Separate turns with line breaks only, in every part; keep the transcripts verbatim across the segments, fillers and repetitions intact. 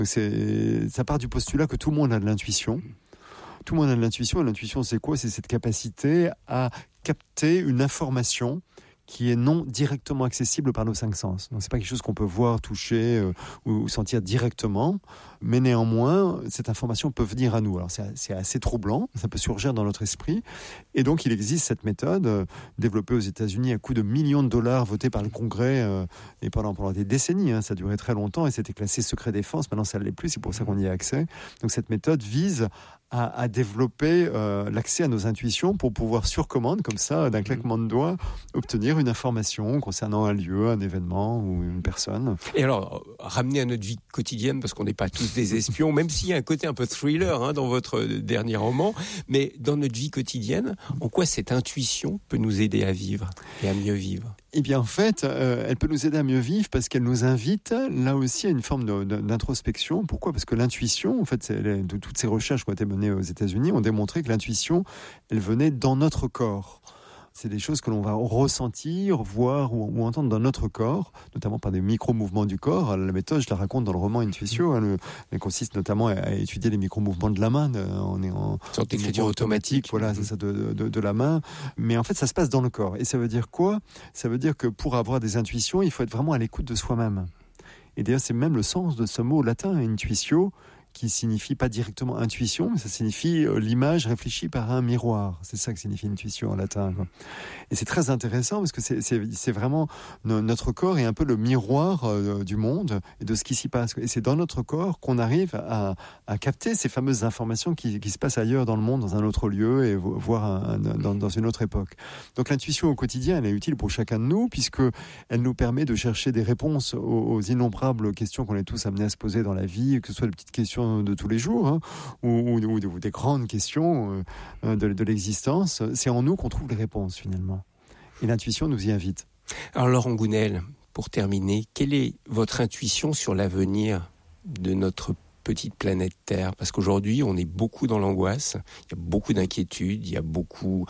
C'est, ça part du postulat que tout le monde a de l'intuition. Tout le monde a de l'intuition. Et l'intuition, c'est quoi ? C'est cette capacité à capter une information qui est non directement accessible par nos cinq sens. Donc, c'est pas quelque chose qu'on peut voir, toucher euh, ou sentir directement, mais néanmoins, cette information peut venir à nous. Alors, c'est, c'est assez troublant, ça peut surgir dans notre esprit, et donc il existe cette méthode euh, développée aux États-Unis à coût de millions de dollars, votée par le Congrès, euh, et pendant, pendant des décennies, hein, ça a duré très longtemps, et c'était classé secret défense, maintenant ça ne l'est plus, c'est pour ça qu'on y a accès. Donc cette méthode vise à, à développer euh, l'accès à nos intuitions pour pouvoir sur commande, comme ça, d'un claquement de doigts, obtenir une information concernant un lieu, un événement ou une personne.
Et alors, ramener à notre vie quotidienne, parce qu'on n'est pas tous des espions, même s'il y a un côté un peu thriller hein, dans votre dernier roman, mais dans notre vie quotidienne, en quoi cette intuition peut nous aider à vivre et à mieux vivre ?
Eh bien, en fait, euh, elle peut nous aider à mieux vivre parce qu'elle nous invite, là aussi, à une forme de, de, d'introspection. Pourquoi ? Parce que l'intuition, en fait, c'est, de toutes ces recherches qui ont été menées aux États-Unis, ont démontré que l'intuition, elle venait dans notre corps. C'est des choses que l'on va ressentir, voir ou, ou entendre dans notre corps, notamment par des micro-mouvements du corps. La méthode, je la raconte dans le roman Intuitio. Hein, le, elle consiste notamment à, à étudier les micro-mouvements de la main. On est en
sorte d'écriture automatique,
voilà, c'est ça, de, de, de la main. Mais en fait, ça se passe dans le corps. Et ça veut dire quoi ? Ça veut dire que pour avoir des intuitions, il faut être vraiment à l'écoute de soi-même. Et d'ailleurs, c'est même le sens de ce mot latin, intuitio, qui signifie pas directement intuition, mais ça signifie euh, l'image réfléchie par un miroir. C'est ça que signifie intuition en latin, quoi. Et c'est très intéressant parce que c'est, c'est, c'est vraiment no, notre corps est un peu le miroir euh, du monde et de ce qui s'y passe. Et c'est dans notre corps qu'on arrive à, à capter ces fameuses informations qui, qui se passent ailleurs dans le monde, dans un autre lieu et voire un, un, dans, dans une autre époque. Donc l'intuition au quotidien, elle est utile pour chacun de nous puisque elle nous permet de chercher des réponses aux, aux innombrables questions qu'on est tous amenés à se poser dans la vie, que ce soit des petites questions de tous les jours, hein, ou, ou, ou, ou des grandes questions euh, de, de l'existence. C'est en nous qu'on trouve les réponses, finalement. Et l'intuition nous y invite.
Alors, Laurent Gounelle, pour terminer, quelle est votre intuition sur l'avenir de notre petite planète Terre ? Parce qu'aujourd'hui, on est beaucoup dans l'angoisse, il y a beaucoup d'inquiétudes, il y a beaucoup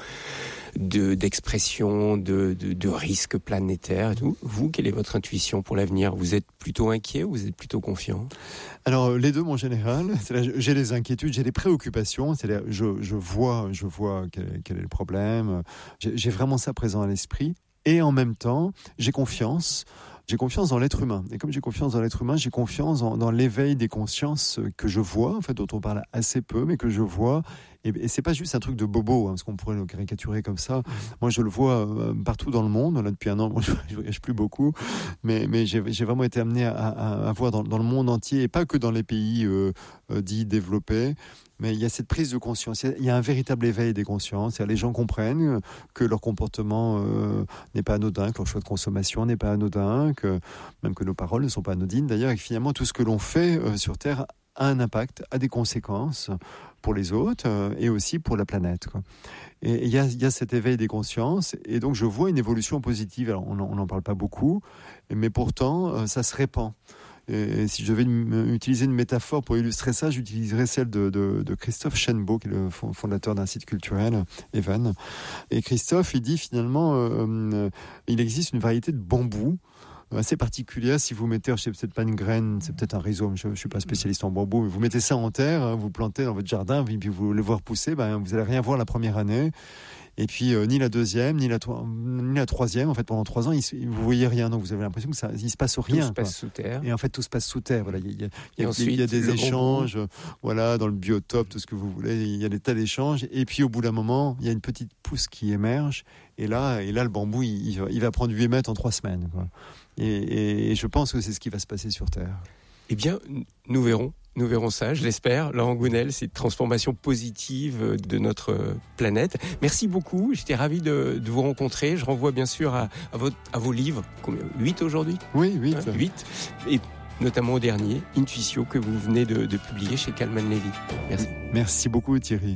de, d'expressions, de, de, de risques planétaires et tout. Vous, quelle est votre intuition pour l'avenir ? Vous êtes plutôt inquiet ou vous êtes plutôt confiant ?
Alors, les deux, mon général. C'est-à-dire, j'ai des inquiétudes, j'ai des préoccupations. C'est-à-dire, je, je vois, je vois quel, quel est le problème. J'ai, j'ai vraiment ça présent à l'esprit. Et en même temps, j'ai confiance. J'ai confiance dans l'être humain. Et comme j'ai confiance dans l'être humain, j'ai confiance dans, dans l'éveil des consciences que je vois, en fait, dont on parle assez peu, mais que je vois. Et, et c'est pas juste un truc de bobo, hein, parce qu'on pourrait le caricaturer comme ça. Mmh. Moi, je le vois euh, partout dans le monde. Là, depuis un an, moi, je, je voyage plus beaucoup, mais, mais j'ai, j'ai vraiment été amené à, à, à voir dans, dans le monde entier, et pas que dans les pays euh, euh, dits développés. Mais il y a cette prise de conscience, il y a un véritable éveil des consciences. Les gens comprennent que leur comportement euh, n'est pas anodin, que leur choix de consommation n'est pas anodin, que même que nos paroles ne sont pas anodines. D'ailleurs, et que finalement, tout ce que l'on fait euh, sur Terre a un impact, a des conséquences pour les autres euh, et aussi pour la planète, quoi. Et il y a, y a cet éveil des consciences, et donc je vois une évolution positive. Alors, on n'en parle pas beaucoup, mais pourtant, euh, ça se répand. Et si je devais utiliser une métaphore pour illustrer ça, j'utiliserais celle de, de, de Christophe Chenbault, qui est le fondateur d'un site culturel, Evan. Et Christophe, il dit finalement, euh, euh, il existe une variété de bambous assez particulière. Si vous mettez, je sais peut-être pas une graine, c'est peut-être un rhizome, je ne suis pas spécialiste en bambou, mais vous mettez ça en terre, hein, vous plantez dans votre jardin, puis vous le voir pousser, ben, vous n'allez rien voir la première année. Et puis euh, ni la deuxième, ni la, to- ni la troisième, en fait pendant trois ans, il, vous voyez rien, donc vous avez l'impression que ça, il se passe rien.
Tout se passe
quoi.
sous terre.
Et en fait tout se passe sous terre. Voilà, il y a, il y a,
ensuite,
il y a des échanges,
bon
voilà, dans le biotope, tout ce que vous voulez. Il y a des tas d'échanges. Et puis au bout d'un moment, il y a une petite pousse qui émerge. Et là, et là, le bambou, il, il, va, il va prendre huit mètres en trois semaines. Quoi. Et, et, et je pense que c'est ce qui va se passer sur Terre.
Eh bien, nous verrons. Nous verrons ça, je l'espère. Laurent Gounelle, cette transformation positive de notre planète. Merci beaucoup, j'étais ravi de, de vous rencontrer. Je renvoie bien sûr à, à, votre, à vos livres. Combien ? huit aujourd'hui ?
Oui, huit.
Hein, huit. Et notamment au dernier, Intuitio, que vous venez de, de publier chez Calman Levy. Merci.
Merci beaucoup Thierry.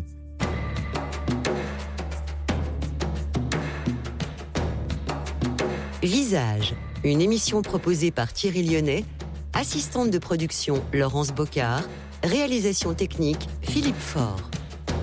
Visage, une émission proposée par Thierry Lyonnais, assistante de production Laurence Bocard, réalisation technique Philippe Faure.